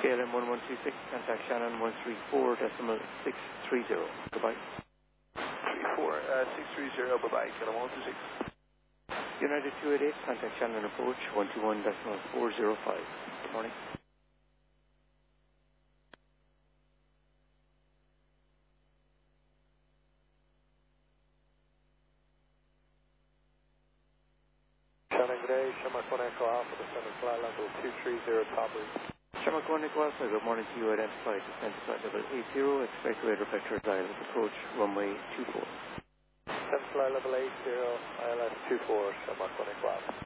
KLM 1126, contact Shannon 134.630. Goodbye. 34630, bye-bye, KLM 126. United 288, contact Shannon approach 121.405. Good morning. Shannon, good day. Shamrock 1 Echo Alpha, descending flight level 230, top breeze. Shamrock 1 Echo Alpha, good morning to you. Identified descent flight level 80. Expect radar vector dial approach runway 24. Descent flight level 80, ILS 24, Shamrock 1 Echo Alpha.